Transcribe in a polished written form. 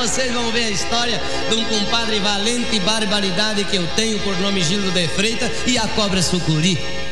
vocês vão ver a história de um compadre valente e barbaridade que eu tenho por nome Gildo de Freitas e a cobra sucuri.